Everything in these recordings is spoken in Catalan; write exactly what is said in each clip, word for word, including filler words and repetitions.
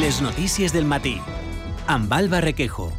Les notícies del matí, amb Alba Requejo.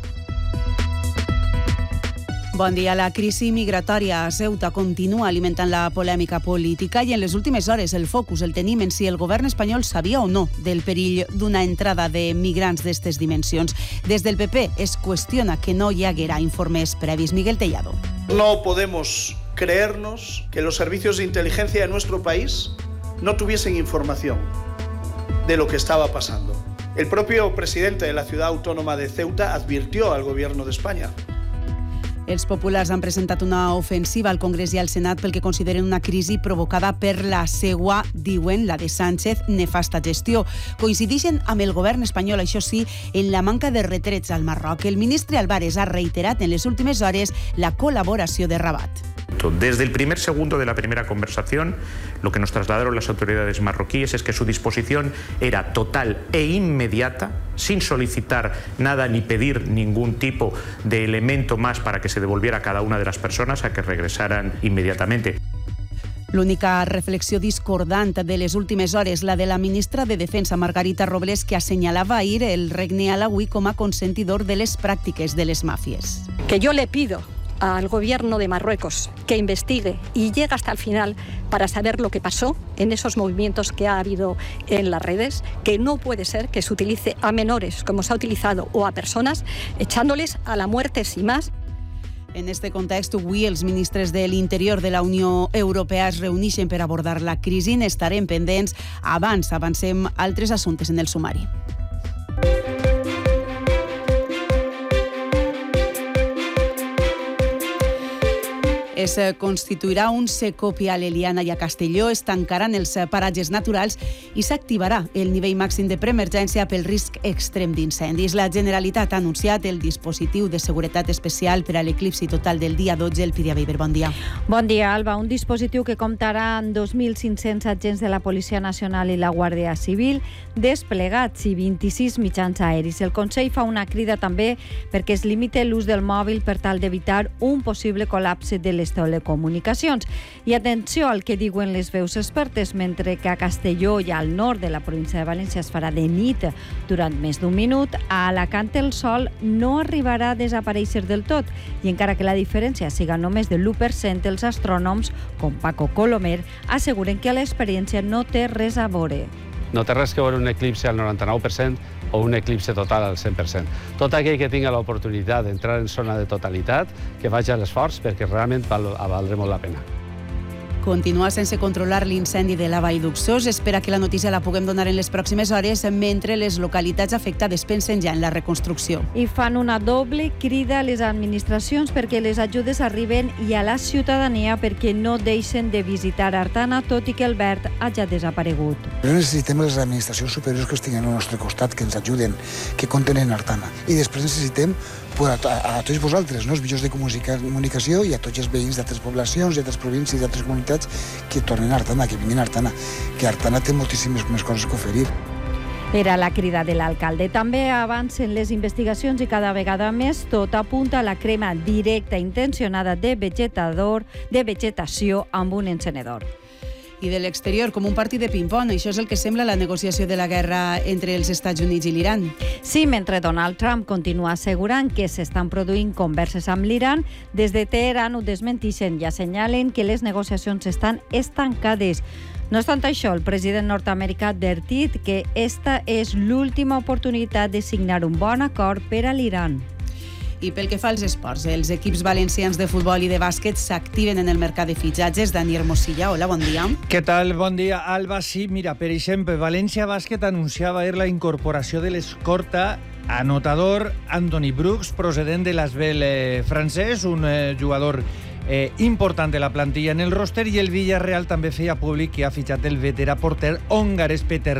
Bon dia. La crisi migratòria a Ceuta continua alimentant la polèmica política i en les últimes hores el focus el tenim en si el govern espanyol sabia o no del perill d'una entrada de migrants d'estes dimensions. Des del P P es qüestiona que no hi haguera informes previs. Miguel Tellado. No podemos creernos que los servicios de inteligencia de nuestro país no tuviesen información de lo que estaba pasando. El propio presidente de la ciudad autónoma de Ceuta advirtió al gobierno de España. Els populars han presentat una ofensiva al Congrés i al Senat pel que consideren una crisi provocada per la seua, diuen, la de Sánchez, nefasta gestió. Coincideixen amb el govern espanyol, això sí, en la manca de retrets al Marroc. El ministre Álvarez ha reiterat en les últimes hores la col·laboració de Rabat. Desde el primer segundo de la primera conversación, lo que nos trasladaron las autoridades marroquíes es que su disposición era total e inmediata, sin solicitar nada ni pedir ningún tipo de elemento más para que se devolviera a cada una de las personas a que regresaran inmediatamente. L'única reflexió discordant de les últimes hores, la de la ministra de Defensa, Margarita Robles, que assenyalava ahir el regne alauí com a consentidor de les pràctiques de les màfies. Que yo le pido al gobierno de Marruecos que investigue y llegue hasta el final para saber lo que pasó en esos movimientos que ha habido en las redes, que no puede ser que se utilice a menores como se ha utilizado o a personas, echándoles a la muerte sin más. En este context, avui els ministres de l'Interior de la Unió Europea es reuneixen per abordar la crisi. N'estarem pendents. Abans avancem altres assumptes en el sumari. Es constituirà un secopi a l'Eliana i a Castelló, es tancaran els paratges naturals i s'activarà el nivell màxim de preemergència pel risc extrem d'incendis. La Generalitat ha anunciat el dispositiu de seguretat especial per a l'eclipsi total del dia dotze. El Píria Weber, bon dia. Bon dia, Alba. Un dispositiu que comptarà amb dos mil cinc-cents agents de la Policia Nacional i la Guàrdia Civil desplegats i vint-i-sis mitjans aeris. El Consell fa una crida també perquè es limite l'ús del mòbil per tal d'evitar un possible col·lapse de les telecomunicacions. I atenció al que diuen les veus expertes, mentre que a Castelló i al nord de la província de València es farà de nit durant més d'un minut, a Alacant el sol no arribarà a desaparèixer del tot i encara que la diferència siga només de l'u per cent, els astrònoms, com Paco Colomer, asseguren que l'experiència no té res a veure. No té res que veure un eclipsi al noranta-nou per cent o un eclipsi total al cent per cent. Tot aquell que tinga l'oportunitat d'entrar en zona de totalitat, que faci l'esforç perquè realment val, valdrà molt la pena. Continua sense controlar l'incendi de la Vall d'Uxós. Espera que la notícia la puguem donar en les pròximes hores, mentre les localitats afectades pensen ja en la reconstrucció. I fan una doble crida a les administracions perquè les ajudes arriben i a la ciutadania perquè no deixen de visitar Artana, tot i que el verd hagi desaparegut. Però necessitem les administracions superiors que estiguin al nostre costat, que ens ajuden, que compten en Artana. I després necessitem a, a, a tots vosaltres, no? Els mitjans de comunicació i a tots els veïns d'altres poblacions, d'altres províncies i d'altres comunitats que tornen a Artana, que vinguin a Artana, que Artana té moltíssimes més coses que oferir. Era la crida de l'alcalde. També avancen les investigacions i cada vegada més tot apunta a la crema directa intencionada de vegetador, de vegetació amb un encenedor. I de l'exterior, com un partit de ping-pong. Això és el que sembla la negociació de la guerra entre els Estats Units i l'Iran. Sí, mentre Donald Trump continua assegurant que s'estan produint converses amb l'Iran, des de Teheran ho desmentixen i assenyalen que les negociacions estan estancades. No obstant això, el president nord-americà ha advertit que esta és l'última oportunitat de signar un bon acord per a l'Iran. I pel que fa als esports, els equips valencians de futbol i de bàsquet s'activen en el mercat de fitxatges. Dani Hermosilla, hola, bon dia. Què tal? Bon dia, Alba. Sí, mira, per exemple, València Bàsquet anunciava ahir la incorporació de l'escorta anotador Anthony Brooks, procedent de l'Asvel eh, francès, un eh, jugador eh, important de la plantilla en el roster, i el Villarreal també feia públic que ha fitxat el veterà porter hongarès Peter